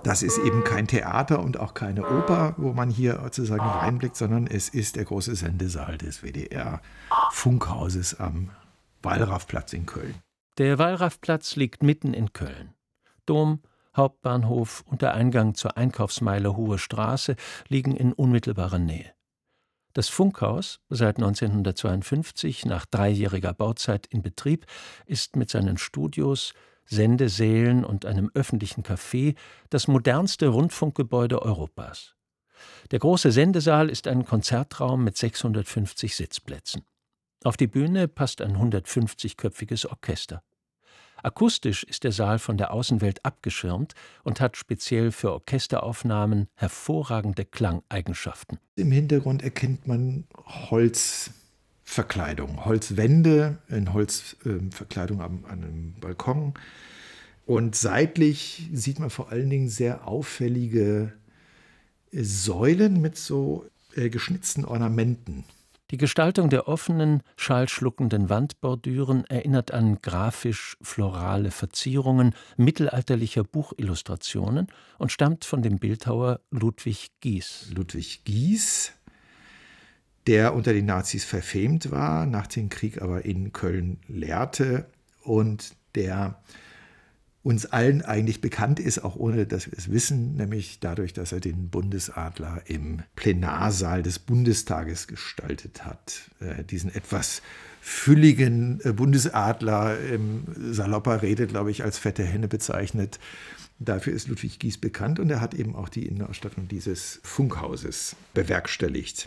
Das ist eben kein Theater und auch keine Oper, wo man hier sozusagen reinblickt, sondern es ist der große Sendesaal des WDR-Funkhauses am Wallraffplatz in Köln. Der Wallraffplatz liegt mitten in Köln. Dom, Hauptbahnhof und der Eingang zur Einkaufsmeile Hohe Straße liegen in unmittelbarer Nähe. Das Funkhaus, seit 1952 nach 3-jähriger Bauzeit in Betrieb, ist mit seinen Studios, Sendesälen und einem öffentlichen Café das modernste Rundfunkgebäude Europas. Der große Sendesaal ist ein Konzertraum mit 650 Sitzplätzen. Auf die Bühne passt ein 150-köpfiges Orchester. Akustisch ist der Saal von der Außenwelt abgeschirmt und hat speziell für Orchesteraufnahmen hervorragende Klangeigenschaften. Im Hintergrund erkennt man Holzverkleidung, Holzwände, in Holzverkleidung an einem Balkon. Und seitlich sieht man vor allen Dingen sehr auffällige Säulen mit so geschnitzten Ornamenten. Die Gestaltung der offenen, schallschluckenden Wandbordüren erinnert an grafisch-florale Verzierungen mittelalterlicher Buchillustrationen und stammt von dem Bildhauer Ludwig Gies. Ludwig Gies, der unter den Nazis verfemt war, nach dem Krieg aber in Köln lehrte und der uns allen eigentlich bekannt ist, auch ohne dass wir es wissen, nämlich dadurch, dass er den Bundesadler im Plenarsaal des Bundestages gestaltet hat. Diesen etwas fülligen Bundesadler, im salopper Rede, glaube ich, als fette Henne bezeichnet. Dafür ist Ludwig Gies bekannt und er hat eben auch die Innenausstattung dieses Funkhauses bewerkstelligt.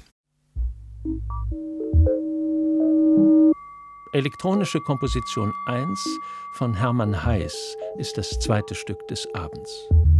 Elektronische Komposition 1 von Hermann Heiß ist das zweite Stück des Abends.